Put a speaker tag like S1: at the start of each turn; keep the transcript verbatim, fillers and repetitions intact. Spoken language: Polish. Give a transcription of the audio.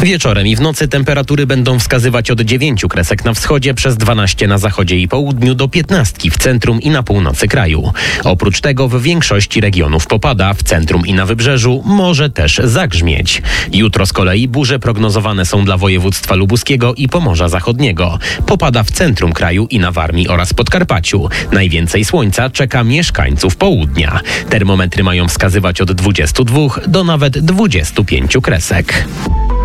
S1: Wieczorem i w nocy temperatury będą wskazywać od dziewięciu kresek na wschodzie, przez dwanaście na zachodzie i południu do piętnastki w centrum i na północy kraju. Oprócz tego w większości regionów popada, w centrum i na wybrzeżu może też zagrzmieć. Jutro z kolei burze prognozowane są dla województwa lubuskiego i Pomorza Zachodniego. Popada w centrum kraju i na Warmii oraz Podkarpaciu. Najwięcej słońca czeka mieszkańców południa. Termometry mają wskazywać od dwudziestu dwóch do nawet dwudziestu pięciu kresek.